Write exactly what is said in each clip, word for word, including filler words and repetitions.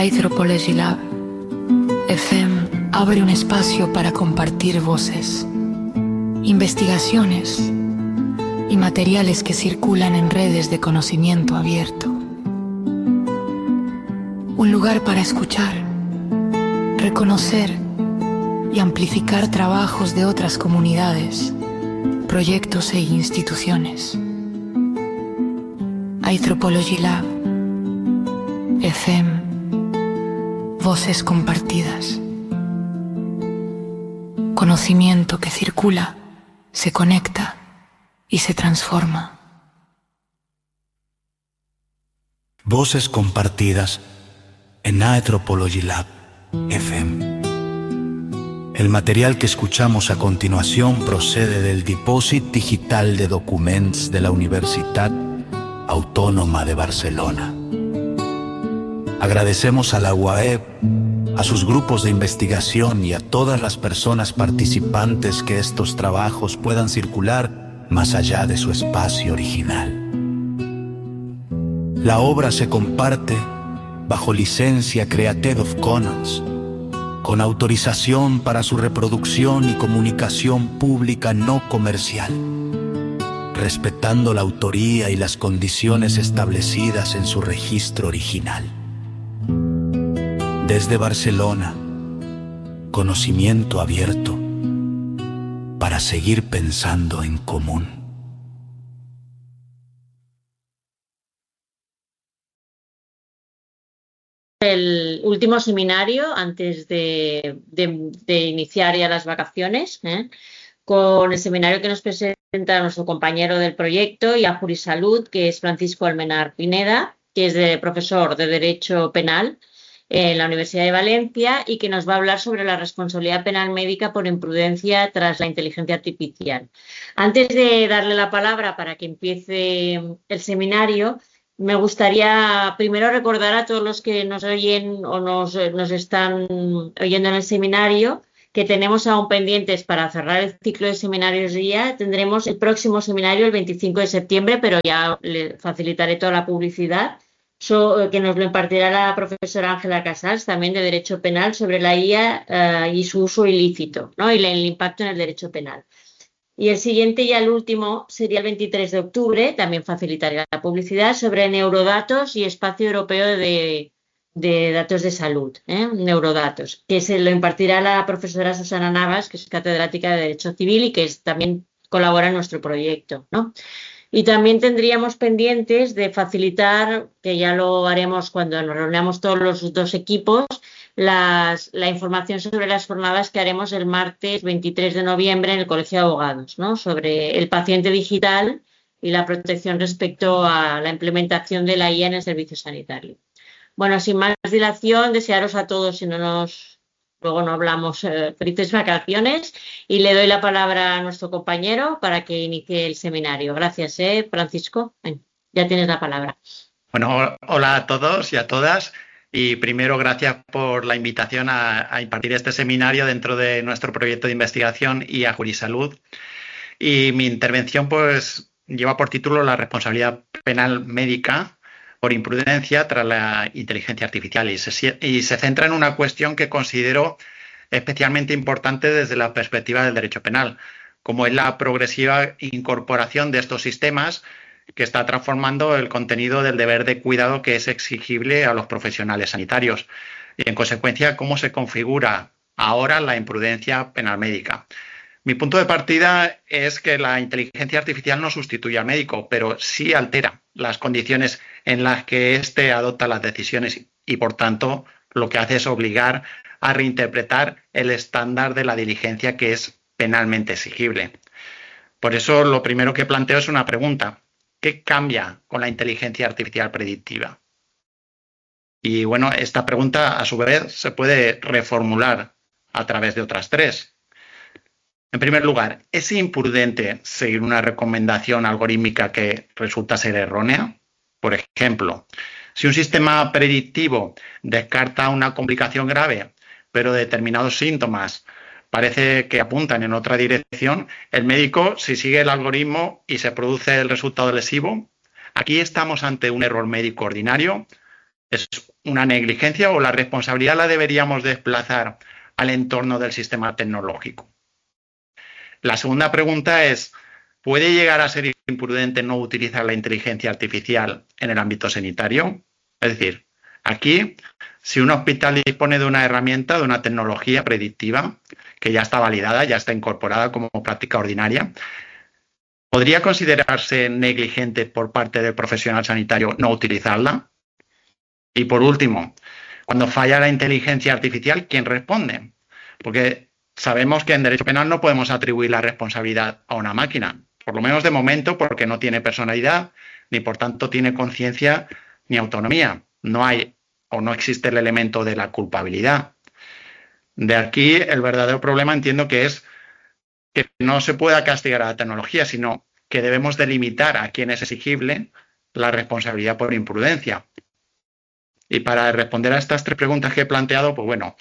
Anthropology Lab F M abre un espacio para compartir voces, investigaciones y materiales que circulan en redes de conocimiento abierto. Un lugar para escuchar, reconocer y amplificar trabajos de otras comunidades, proyectos e instituciones. Anthropology Lab F M, voces compartidas. Conocimiento que circula, se conecta y se transforma. Voces compartidas en Anthropology Lab F M. El material que escuchamos a continuación procede del Dipòsit Digital de Documents de la Universitat Autònoma de Barcelona. Agradecemos a la U A E, a sus grupos de investigación y a todas las personas participantes que estos trabajos puedan circular más allá de su espacio original. La obra se comparte bajo licencia Creative Commons, con autorización para su reproducción y comunicación pública no comercial, respetando la autoría y las condiciones establecidas en su registro original. Desde Barcelona, conocimiento abierto para seguir pensando en común. El último seminario antes de, de, de iniciar ya las vacaciones, ¿eh? Con el seminario que nos presenta nuestro compañero del proyecto y a Jurisalud, que es Francisco Almenar Pineda, que es de profesor de Derecho Penal en la Universidad de Valencia y que nos va a hablar sobre la responsabilidad penal médica por imprudencia tras la inteligencia artificial. Antes de darle la palabra para que empiece el seminario, me gustaría primero recordar a todos los que nos oyen o nos, nos están oyendo en el seminario que tenemos aún pendientes para cerrar el ciclo de seminarios ya. Tendremos el próximo seminario el veinticinco de septiembre, pero ya le facilitaré toda la publicidad, so, que nos lo impartirá la profesora Ángela Casals, también de Derecho Penal, sobre la I A uh, y su uso ilícito, ¿no? Y el impacto en el derecho penal. Y el siguiente y el último sería el veintitrés de octubre, también facilitaré la publicidad, sobre neurodatos y espacio europeo de, de datos de salud, ¿eh? Neurodatos, que se lo impartirá la profesora Susana Navas, que es catedrática de Derecho Civil y que es, también colabora en nuestro proyecto, ¿no? Y también tendríamos pendientes de facilitar, que ya lo haremos cuando nos reunamos todos los dos equipos, Las, la información sobre las jornadas que haremos el martes veintitrés de noviembre en el Colegio de Abogados, ¿no? Sobre el paciente digital y la protección respecto a la implementación de la I A en el servicio sanitario. Bueno, sin más dilación, desearos a todos, si no nos, luego no hablamos, eh, felices vacaciones, y le doy la palabra a nuestro compañero para que inicie el seminario. Gracias, ¿eh, Francisco? Ven, ya tienes la palabra. Bueno, hola a todos y a todas. Y primero, gracias por la invitación a, a impartir este seminario dentro de nuestro proyecto de investigación y a Jurisalud. Y mi intervención pues lleva por título la responsabilidad penal médica por imprudencia tras la inteligencia artificial y se, y se centra en una cuestión que considero especialmente importante desde la perspectiva del derecho penal, como es la progresiva incorporación de estos sistemas que está transformando el contenido del deber de cuidado que es exigible a los profesionales sanitarios y, en consecuencia, cómo se configura ahora la imprudencia penal médica. Mi punto de partida es que la inteligencia artificial no sustituye al médico, pero sí altera las condiciones en las que éste adopta las decisiones y, por tanto, lo que hace es obligar a reinterpretar el estándar de la diligencia que es penalmente exigible. Por eso, lo primero que planteo es una pregunta. ¿Qué cambia con la inteligencia artificial predictiva? Y bueno, esta pregunta a su vez se puede reformular a través de otras tres. En primer lugar, ¿es imprudente seguir una recomendación algorítmica que resulta ser errónea? Por ejemplo, si un sistema predictivo descarta una complicación grave, pero determinados síntomas parece que apuntan en otra dirección, el médico, si sigue el algoritmo y se produce el resultado lesivo, aquí estamos ante un error médico ordinario. ¿Es una negligencia o la responsabilidad la deberíamos desplazar al entorno del sistema tecnológico? La segunda pregunta es, ¿puede llegar a ser imprudente no utilizar la inteligencia artificial en el ámbito sanitario? Es decir, aquí, si un hospital dispone de una herramienta, de una tecnología predictiva, que ya está validada, ya está incorporada como práctica ordinaria, ¿podría considerarse negligente por parte del profesional sanitario no utilizarla? Y por último, cuando falla la inteligencia artificial, ¿quién responde? Porque sabemos que en derecho penal no podemos atribuir la responsabilidad a una máquina, por lo menos de momento, porque no tiene personalidad, ni por tanto tiene conciencia ni autonomía. No hay o no existe el elemento de la culpabilidad. De aquí el verdadero problema entiendo que es que no se pueda castigar a la tecnología, sino que debemos delimitar a quién es exigible la responsabilidad por imprudencia. Y para responder a estas tres preguntas que he planteado, pues bueno,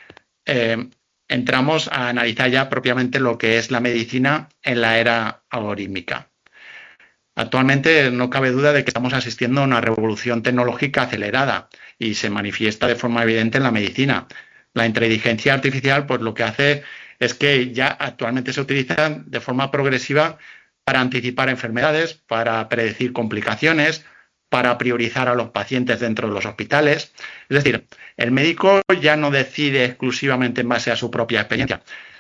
eh, entramos a analizar ya propiamente lo que es la medicina en la era algorítmica. Actualmente no cabe duda de que estamos asistiendo a una revolución tecnológica acelerada y se manifiesta de forma evidente en la medicina. La inteligencia artificial, pues lo que hace es que ya actualmente se utiliza de forma progresiva para anticipar enfermedades, para predecir complicaciones, para priorizar a los pacientes dentro de los hospitales. Es decir, el médico ya no decide exclusivamente en base a su propia experiencia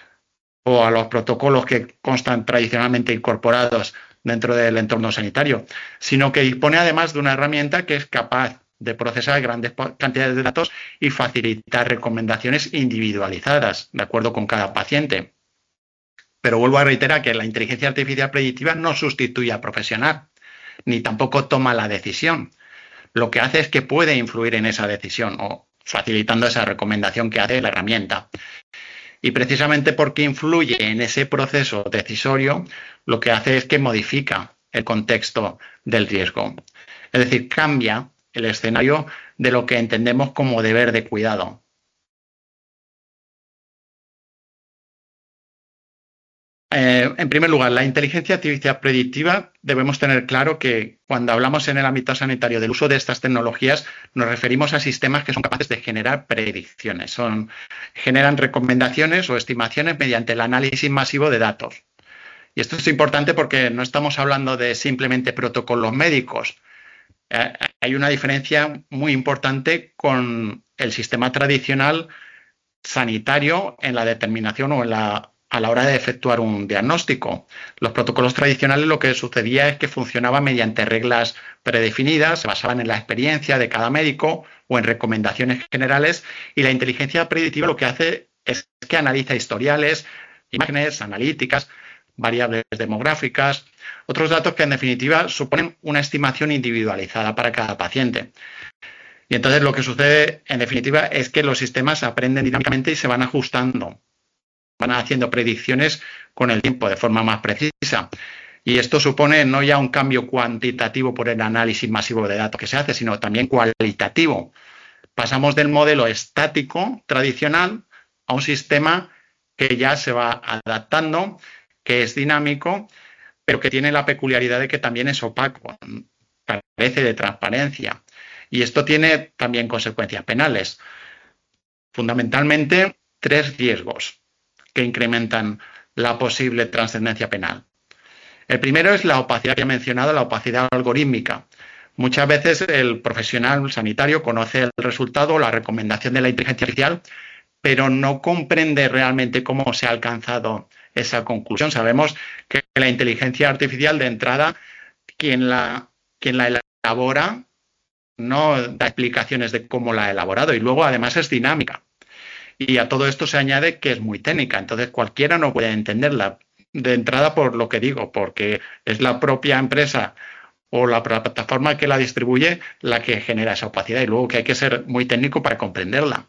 o a los protocolos que constan tradicionalmente incorporados dentro del entorno sanitario, sino que dispone además de una herramienta que es capaz de procesar grandes cantidades de datos y facilitar recomendaciones individualizadas de acuerdo con cada paciente. Pero vuelvo a reiterar que la inteligencia artificial predictiva no sustituye al profesional, ni tampoco toma la decisión. Lo que hace es que puede influir en esa decisión o facilitando esa recomendación que hace la herramienta. Y precisamente porque influye en ese proceso decisorio, lo que hace es que modifica el contexto del riesgo. Es decir, cambia el escenario de lo que entendemos como deber de cuidado. Eh, en primer lugar, la inteligencia artificial predictiva, debemos tener claro que cuando hablamos en el ámbito sanitario del uso de estas tecnologías, nos referimos a sistemas que son capaces de generar predicciones. Son, generan recomendaciones o estimaciones mediante el análisis masivo de datos. Y esto es importante porque no estamos hablando de simplemente protocolos médicos. Eh, hay una diferencia muy importante con el sistema tradicional sanitario en la determinación o en la a la hora de efectuar un diagnóstico. Los protocolos tradicionales lo que sucedía es que funcionaban mediante reglas predefinidas, se basaban en la experiencia de cada médico o en recomendaciones generales, y la inteligencia predictiva lo que hace es que analiza historiales, imágenes, analíticas, variables demográficas, otros datos que en definitiva suponen una estimación individualizada para cada paciente. Y entonces lo que sucede en definitiva es que los sistemas aprenden dinámicamente y se van ajustando, van haciendo predicciones con el tiempo de forma más precisa. Y esto supone no ya un cambio cuantitativo por el análisis masivo de datos que se hace, sino también cualitativo. Pasamos del modelo estático tradicional a un sistema que ya se va adaptando, que es dinámico, pero que tiene la peculiaridad de que también es opaco, carece de transparencia. Y esto tiene también consecuencias penales. Fundamentalmente, tres riesgos que incrementan la posible trascendencia penal. El primero es la opacidad que he mencionado, la opacidad algorítmica. Muchas veces el profesional sanitario conoce el resultado o la recomendación de la inteligencia artificial, pero no comprende realmente cómo se ha alcanzado esa conclusión. Sabemos que la inteligencia artificial de entrada, quien la, quien la elabora no da explicaciones de cómo la ha elaborado y luego además es dinámica. Y a todo esto se añade que es muy técnica, entonces cualquiera no puede entenderla de entrada por lo que digo, porque es la propia empresa o la plataforma que la distribuye la que genera esa opacidad y luego que hay que ser muy técnico para comprenderla.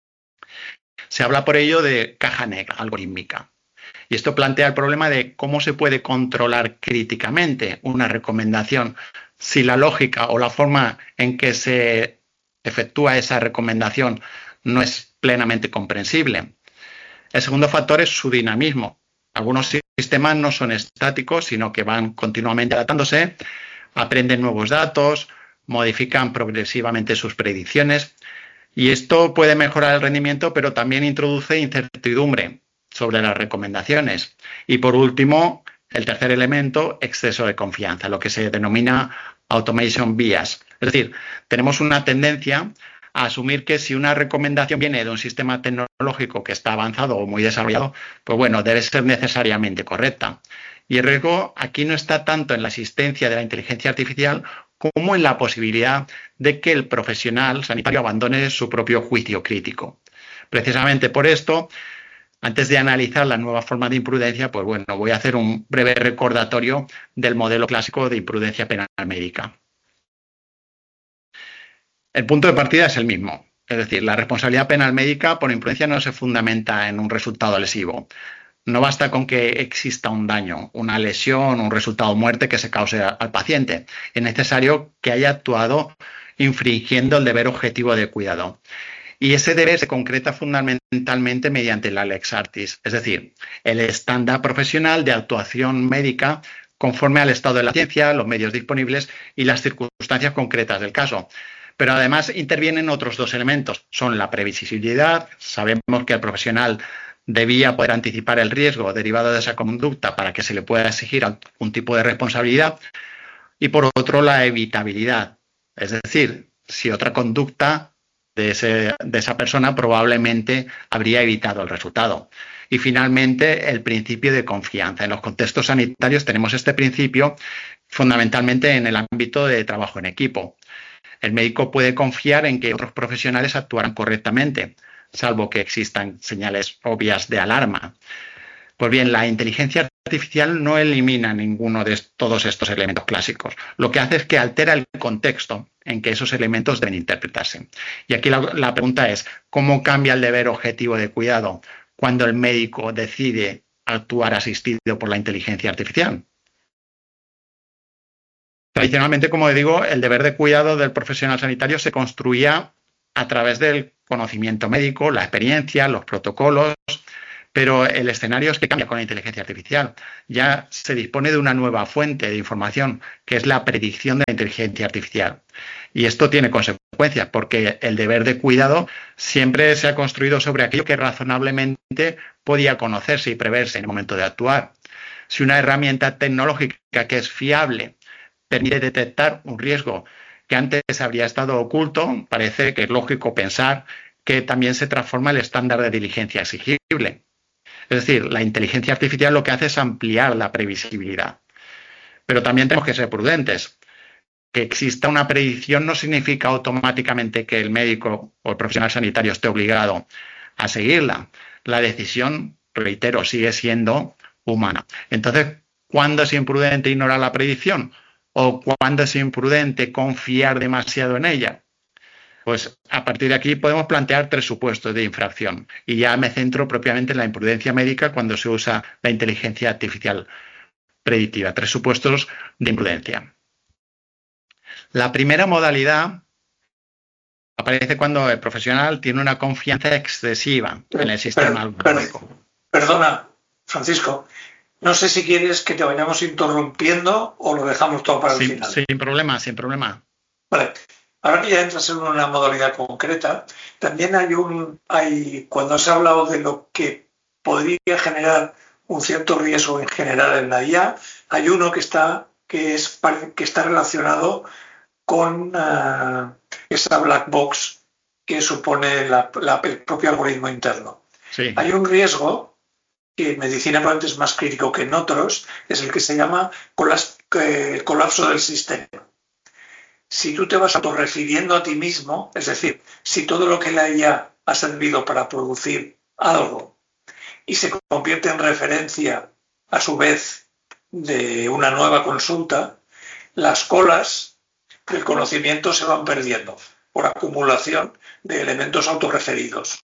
Se habla por ello de caja negra algorítmica y esto plantea el problema de cómo se puede controlar críticamente una recomendación si la lógica o la forma en que se efectúa esa recomendación no es plenamente comprensible. El segundo factor es su dinamismo. Algunos sistemas no son estáticos, sino que van continuamente adaptándose, aprenden nuevos datos, modifican progresivamente sus predicciones y esto puede mejorar el rendimiento, pero también introduce incertidumbre sobre las recomendaciones. Y por último, el tercer elemento, exceso de confianza, lo que se denomina automation bias. Es decir, tenemos una tendencia a asumir que si una recomendación viene de un sistema tecnológico que está avanzado o muy desarrollado, pues bueno, debe ser necesariamente correcta. Y el riesgo aquí no está tanto en la existencia de la inteligencia artificial como en la posibilidad de que el profesional sanitario abandone su propio juicio crítico. Precisamente por esto, antes de analizar la nueva forma de imprudencia, pues bueno, voy a hacer un breve recordatorio del modelo clásico de imprudencia penal médica. El punto de partida es el mismo, es decir, la responsabilidad penal médica por imprudencia no se fundamenta en un resultado lesivo. No basta con que exista un daño, una lesión, un resultado de muerte que se cause al paciente. Es necesario que haya actuado infringiendo el deber objetivo de cuidado. Y ese deber se concreta fundamentalmente mediante la lex artis, es decir, el estándar profesional de actuación médica conforme al estado de la ciencia, los medios disponibles y las circunstancias concretas del caso. Pero además intervienen otros dos elementos. Son la previsibilidad. Sabemos que el profesional debía poder anticipar el riesgo derivado de esa conducta para que se le pueda exigir algún tipo de responsabilidad. Y por otro, la evitabilidad. Es decir, si otra conducta de, ese, de esa persona probablemente habría evitado el resultado. Y finalmente, el principio de confianza. En los contextos sanitarios tenemos este principio fundamentalmente en el ámbito de trabajo en equipo. El médico puede confiar en que otros profesionales actuarán correctamente, salvo que existan señales obvias de alarma. Pues bien, la inteligencia artificial no elimina ninguno de todos estos elementos clásicos. Lo que hace es que altera el contexto en que esos elementos deben interpretarse. Y aquí la, la pregunta es, ¿cómo cambia el deber objetivo de cuidado cuando el médico decide actuar asistido por la inteligencia artificial? Tradicionalmente, como digo, el deber de cuidado del profesional sanitario se construía a través del conocimiento médico, la experiencia, los protocolos, pero el escenario es que cambia con la inteligencia artificial. Ya se dispone de una nueva fuente de información, que es la predicción de la inteligencia artificial. Y esto tiene consecuencias, porque el deber de cuidado siempre se ha construido sobre aquello que razonablemente podía conocerse y preverse en el momento de actuar. Si una herramienta tecnológica que es fiable permite detectar un riesgo que antes habría estado oculto, parece que es lógico pensar que también se transforma el estándar de diligencia exigible. Es decir, la inteligencia artificial lo que hace es ampliar la previsibilidad. Pero también tenemos que ser prudentes. Que exista una predicción no significa automáticamente que el médico o el profesional sanitario esté obligado a seguirla. La decisión, reitero, sigue siendo humana. Entonces, ¿cuándo es imprudente ignorar la predicción? ¿O cuándo es imprudente confiar demasiado en ella? Pues a partir de aquí podemos plantear tres supuestos de infracción. Y ya me centro propiamente en la imprudencia médica cuando se usa la inteligencia artificial predictiva. Tres supuestos de imprudencia. La primera modalidad aparece cuando el profesional tiene una confianza excesiva en el sistema per, médico. Per, perdona, Francisco. No sé si quieres que te vayamos interrumpiendo o lo dejamos todo para el sin, final. Sin problema, sin problema. Vale. Ahora que ya entras en una modalidad concreta, también hay un, hay, cuando has hablado de lo que podría generar un cierto riesgo en general en la I A, hay uno que está, que es, que está relacionado con uh, esa black box que supone la, la, el propio algoritmo interno. Sí. Hay un riesgo que en medicina probablemente es más crítico que en otros, es el que se llama colas, eh, colapso del sistema. Si tú te vas autorrefiriendo a ti mismo, es decir, si todo lo que la I A ha servido para producir algo y se convierte en referencia a su vez de una nueva consulta, las colas del conocimiento se van perdiendo por acumulación de elementos autorreferidos.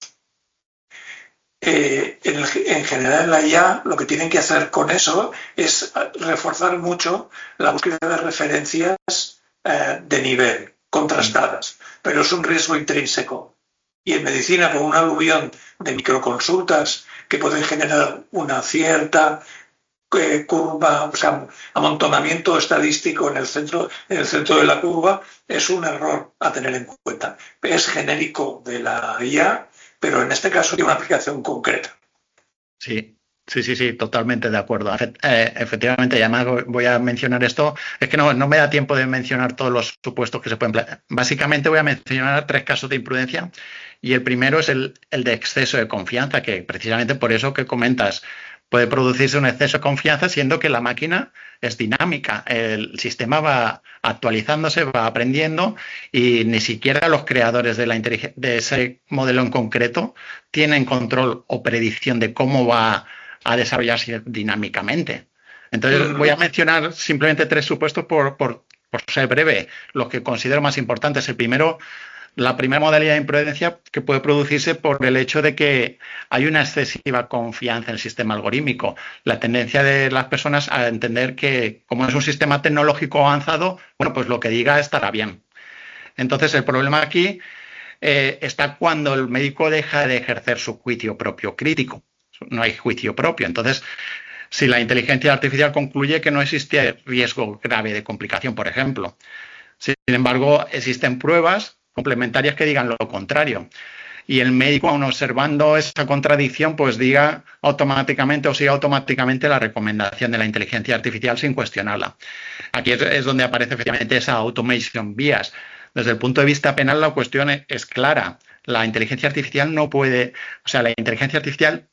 Eh, en, el, en general en la I A lo que tienen que hacer con eso es reforzar mucho la búsqueda de referencias eh, de nivel, contrastadas, pero es un riesgo intrínseco. Y en medicina, con un aluvión de microconsultas que pueden generar una cierta eh, curva, o sea, amontonamiento estadístico en el centro, en el centro de la curva, es un error a tener en cuenta. Es genérico de la I A, pero en este caso tiene una aplicación concreta. Sí. Sí, sí, sí, totalmente de acuerdo. Eh, efectivamente, y además voy a mencionar esto, es que no, no me da tiempo de mencionar todos los supuestos que se pueden plantear. Básicamente voy a mencionar tres casos de imprudencia y el primero es el, el de exceso de confianza, que precisamente por eso que comentas, puede producirse un exceso de confianza siendo que la máquina es dinámica, el sistema va actualizándose, va aprendiendo y ni siquiera los creadores de, la de ese modelo en concreto tienen control o predicción de cómo va a desarrollarse dinámicamente. Entonces voy a mencionar simplemente tres supuestos por, por, por ser breve, los que considero más importantes. El primero, la primera modalidad de imprudencia que puede producirse por el hecho de que hay una excesiva confianza en el sistema algorítmico. La tendencia de las personas a entender que como es un sistema tecnológico avanzado, bueno, pues lo que diga estará bien. Entonces el problema aquí eh, está cuando el médico deja de ejercer su juicio propio crítico. No hay juicio propio. Entonces, si la inteligencia artificial concluye que no existe riesgo grave de complicación, por ejemplo. Sin embargo, existen pruebas complementarias que digan lo contrario. Y el médico, aun observando esa contradicción, pues diga automáticamente o siga automáticamente la recomendación de la inteligencia artificial sin cuestionarla. Aquí es, es donde aparece efectivamente esa automation bias. Desde el punto de vista penal, la cuestión es, es clara. La inteligencia artificial no puede, o sea, la inteligencia artificial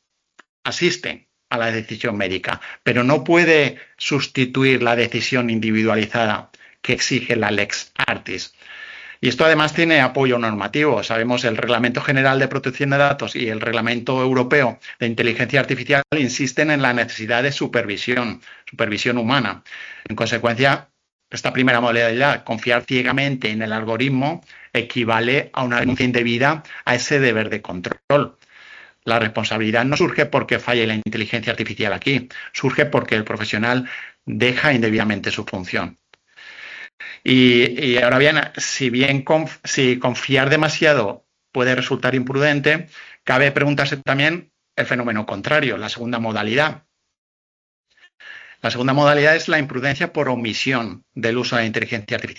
asiste a la decisión médica, pero no puede sustituir la decisión individualizada que exige la lex artis. Y esto además tiene apoyo normativo. Sabemos el Reglamento General de Protección de Datos y el Reglamento Europeo de Inteligencia Artificial insisten en la necesidad de supervisión, supervisión humana. En consecuencia, esta primera modalidad, confiar ciegamente en el algoritmo, equivale a una renuncia indebida a ese deber de control. La responsabilidad no surge porque falle la inteligencia artificial aquí, surge porque el profesional deja indebidamente su función. Y, y ahora bien, si bien conf, si confiar demasiado puede resultar imprudente, cabe preguntarse también el fenómeno contrario, la segunda modalidad. La segunda modalidad es la imprudencia por omisión del uso de la inteligencia artificial.